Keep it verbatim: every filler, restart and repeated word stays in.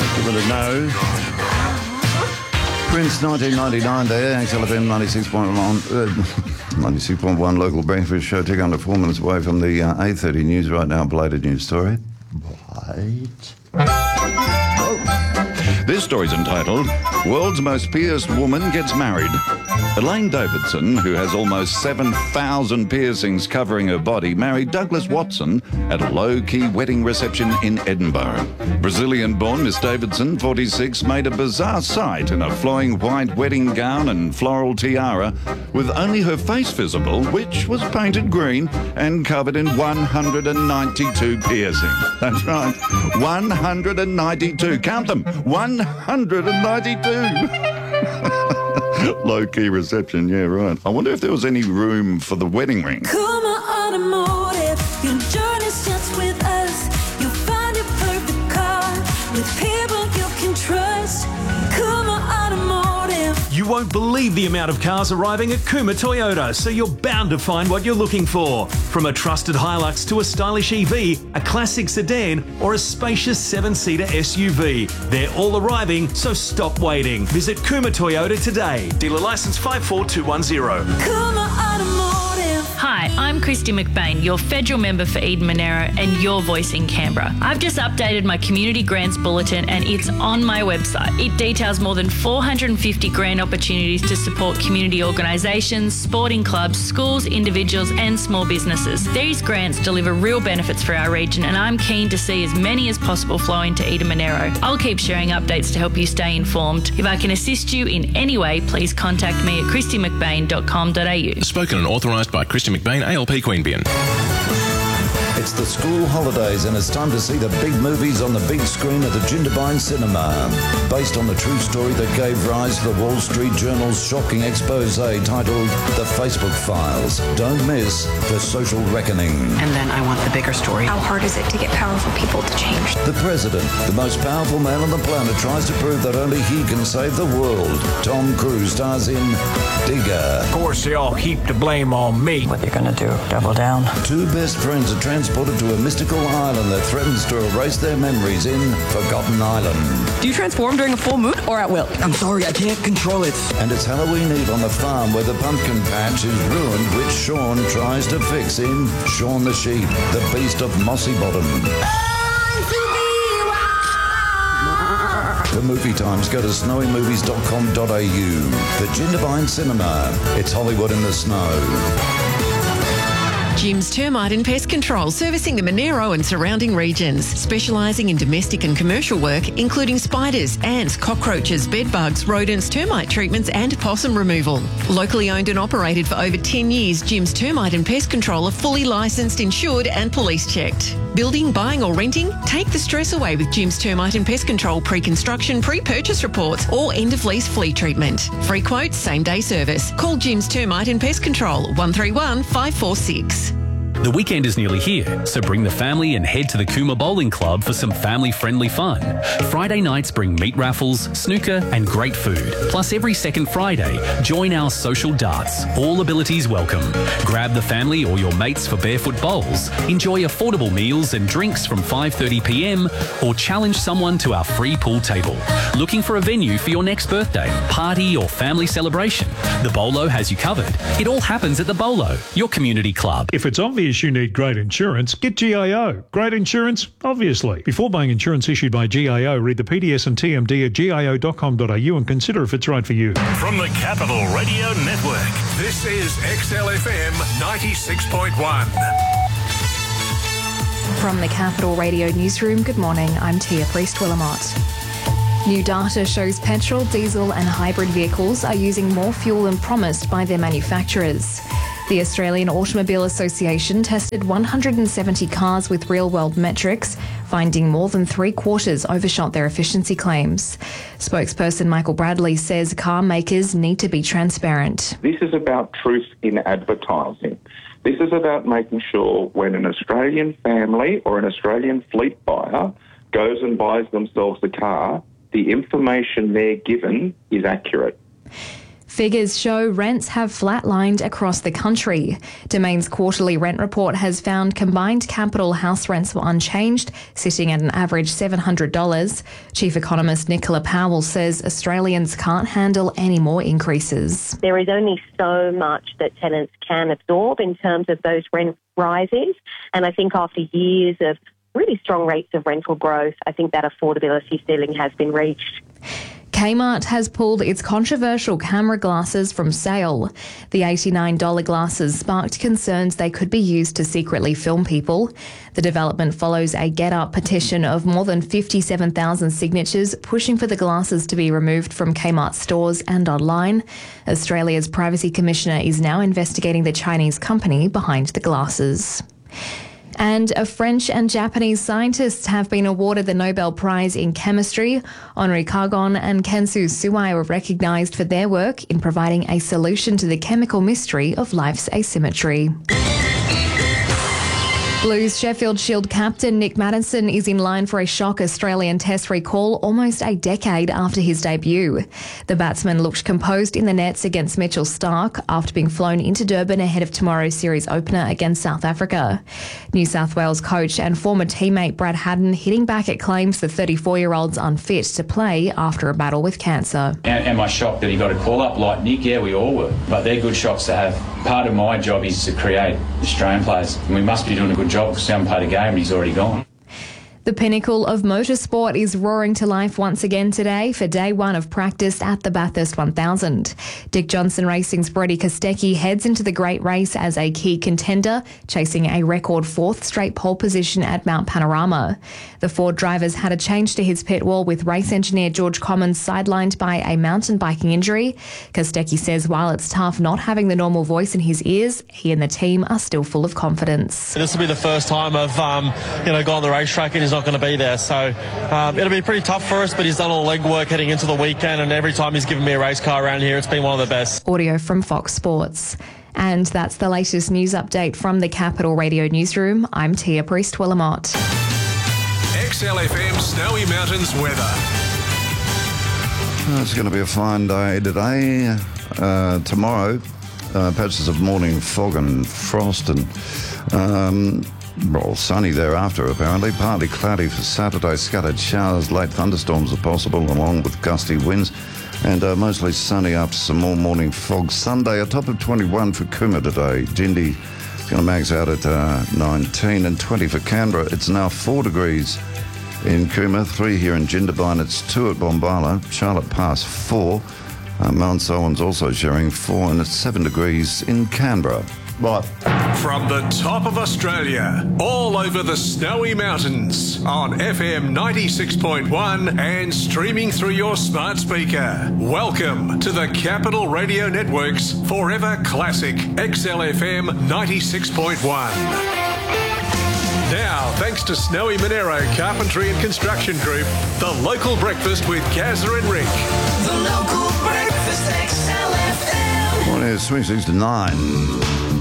Give it a no. Prince, nineteen ninety-nine there, X L F M ninety-six point one, uh, ninety-six point one local breakfast show. Take under four minutes away from the uh, eight thirty news right now, belated news story. Right. This story's entitled, World's Most Pierced Woman Gets Married. Elaine Davidson, who has almost seven thousand piercings covering her body, married Douglas Watson at a low-key wedding reception in Edinburgh. Brazilian-born Miss Davidson, forty-six, made a bizarre sight in a flowing white wedding gown and floral tiara with only her face visible, which was painted green and covered in one hundred ninety-two piercings. That's right, one hundred ninety-two. Count them, one hundred ninety-two. Low-key reception, yeah, right. I wonder if there was any room for the wedding ring. Kuma Automotive, your journey starts with us. You'll find your perfect car with people you can trust. Kuma Automotive. You won't believe the amount of cars arriving at Kuma Toyota, so you're bound to find what you're looking for. From a trusted Hilux to a stylish E V, a classic sedan, or a spacious seven-seater S U V. They're all arriving, so stop waiting. Visit Kuma Toyota today. Dealer licence five four two one zero. Kuma Automotive. Hi, I'm Christy McBain, your federal member for Eden Monaro and your voice in Canberra. I've just updated my Community Grants Bulletin and it's on my website. It details more than four hundred fifty grant opportunities to support community organisations, sporting clubs, schools, individuals and small businesses. These grants deliver real benefits for our region and I'm keen to see as many as possible flow into Eden Monaro. I'll keep sharing updates to help you stay informed. If I can assist you in any way, please contact me at christy mcbain dot com dot a u. Spoken and authorised by Christy McBain, A L P Queanbeyan. It's the school holidays and it's time to see the big movies on the big screen at the Jindabyne Cinema. Based on the true story that gave rise to the Wall Street Journal's shocking expose titled The Facebook Files. Don't miss The Social Reckoning. And then I want the bigger story. How hard is it to get powerful people to change? The President, the most powerful man on the planet, tries to prove that only he can save the world. Tom Cruise stars in Digger. Of course, they all heap the blame on me. What you gonna do? Double down? Two best friends are transported to a mystical island that threatens to erase their memories in Forgotten Island. Do you transform during a full moon or at will? I'm sorry, I can't control it. And it's Halloween Eve on the farm where the pumpkin patch is ruined, which Sean tries to fix in Shaun the Sheep, the Beast of Mossy Bottom. For movie times, go to snowy movies dot com dot a u. The Jindabyne Cinema. It's Hollywood in the snow. Jim's Termite and Pest Control, servicing the Monaro and surrounding regions, specialising in domestic and commercial work, including spiders, ants, cockroaches, bedbugs, rodents, termite treatments and possum removal. Locally owned and operated for over ten years, Jim's Termite and Pest Control are fully licensed, insured and police checked. Building, buying or renting? Take the stress away with Jim's Termite and Pest Control pre-construction, pre-purchase reports or end-of-lease flea treatment. Free quotes, same-day service. Call Jim's Termite and Pest Control, one three one, five four six. The weekend is nearly here, so bring the family and head to the Cooma Bowling Club for some family-friendly fun. Friday nights bring meat raffles, snooker and great food. Plus every second Friday, join our social darts. All abilities welcome. Grab the family or your mates for barefoot bowls, enjoy affordable meals and drinks from five thirty p m or challenge someone to our free pool table. Looking for a venue for your next birthday, party or family celebration? The Bolo has you covered. It all happens at the Bolo, your community club. If it's obvious you need great insurance, get G A O. Great insurance, obviously. Before buying insurance issued by G A O, read the P D S and T M D at G A O dot com dot a u and consider if it's right for you. From the Capital Radio Network, this is X L F M ninety-six point one. From the Capital Radio Newsroom, good morning, I'm Tia Priest-Willamot. New data shows petrol, diesel and hybrid vehicles are using more fuel than promised by their manufacturers. The Australian Automobile Association tested one hundred seventy cars with real-world metrics, finding more than three quarters overshot their efficiency claims. Spokesperson Michael Bradley says car makers need to be transparent. This is about truth in advertising. This is about making sure when an Australian family or an Australian fleet buyer goes and buys themselves a car, the information they're given is accurate. Figures show rents have flatlined across the country. Domain's quarterly rent report has found combined capital house rents were unchanged, sitting at an average seven hundred dollars. Chief economist Nicola Powell says Australians can't handle any more increases. There is only so much that tenants can absorb in terms of those rent rises, and I think after years of really strong rates of rental growth, I think that affordability ceiling has been reached. Kmart has pulled its controversial camera glasses from sale. The eighty-nine dollars glasses sparked concerns they could be used to secretly film people. The development follows a Get Up petition of more than fifty-seven thousand signatures pushing for the glasses to be removed from Kmart stores and online. Australia's Privacy Commissioner is now investigating the Chinese company behind the glasses. And a French and Japanese scientists have been awarded the Nobel Prize in Chemistry. Henri Cargon and Kensu Suai were recognised for their work in providing a solution to the chemical mystery of life's asymmetry. Blues Sheffield Shield captain Nick Maddinson is in line for a shock Australian Test recall almost a decade after his debut. The batsman looked composed in the nets against Mitchell Starc after being flown into Durban ahead of tomorrow's series opener against South Africa. New South Wales coach and former teammate Brad Haddon hitting back at claims the thirty-four-year-old's unfit to play after a battle with cancer. Am I shocked that he got a call-up like Nick? Yeah, we all were. But they're good shots to have. Part of my job is to create Australian players, and we must be doing a good job because we haven't played a game and he's already gone. The pinnacle of motorsport is roaring to life once again today for day one of practice at the Bathurst one thousand. Dick Johnson Racing's Brody Kostecki heads into the great race as a key contender, chasing a record fourth straight pole position at Mount Panorama. The Ford drivers had a change to his pit wall with race engineer George Commons sidelined by a mountain biking injury. Kostecki says while it's tough not having the normal voice in his ears, he and the team are still full of confidence. This will be the first time I've um, you know, gone on the racetrack and he's not going to be there, so um, it'll be pretty tough for us, but he's done all the legwork heading into the weekend, and every time he's given me a race car around here, it's been one of the best. Audio from Fox Sports. And that's the latest news update from the Capital Radio Newsroom. I'm Tia Priest-Willamot. X L F M Snowy Mountains weather. It's going to be a fine day today. Uh, tomorrow, uh, patches of morning fog and frost and um, well, sunny thereafter apparently. Partly cloudy for Saturday. Scattered showers, late thunderstorms are possible along with gusty winds. And uh, mostly sunny after some more morning fog. Sunday, a top of twenty-one for Cooma today. Jindy is going to max out at uh, nineteen and twenty for Canberra. It's now four degrees in Cooma, three here in Jindabyne. It's two at Bombala. Charlotte Pass, four. Uh, Mount Solon's also showing four, and it's seven degrees in Canberra. Right. From the top of Australia, all over the Snowy Mountains, on F M ninety-six point one and streaming through your smart speaker. Welcome to the Capital Radio Network's Forever Classic X L F M ninety-six point one. Now, thanks to Snowy Monero Carpentry and Construction Group, the local breakfast with Gazza and Rick. The local breakfast X L F M. Well, it's swing six to nine.